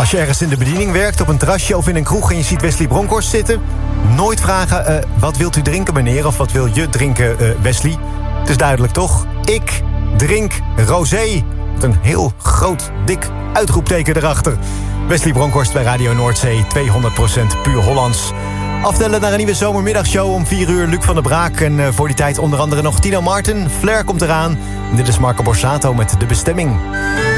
Als je ergens in de bediening werkt, op een terrasje of in een kroeg en je ziet Wesley Bronkhorst zitten, nooit vragen, wat wilt u drinken, meneer? Of wat wil je drinken, Wesley? Het is duidelijk, toch? Ik drink rosé. Met een heel groot, dik uitroepteken erachter. Wesley Bronkhorst bij Radio Noordzee, 200% puur Hollands. Aftellen naar een nieuwe zomermiddagshow om 4 uur. Luc van der Braak en voor die tijd onder andere nog Tino Martin. Flair komt eraan. En dit is Marco Borsato met De Bestemming.